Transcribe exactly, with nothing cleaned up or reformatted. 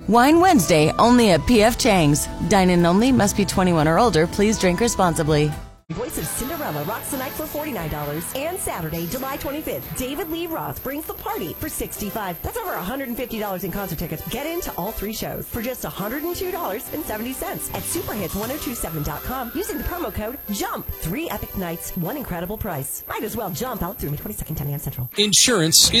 Wine Wednesday, only at P F Chang's. Dine-in only, must be twenty-one or older. Please drink responsibly. Voice of Cinderella rocks the night for forty-nine dollars. And Saturday, July twenty-fifth, David Lee Roth brings the party for sixty-five dollars. That's over one hundred fifty dollars in concert tickets. Get into all three shows for just one hundred two dollars and seventy cents at superhits ten twenty-seven dot com using the promo code JUMP. Three epic nights, one incredible price. Might as well jump out through May twenty-second, ten a.m. Central. Insurance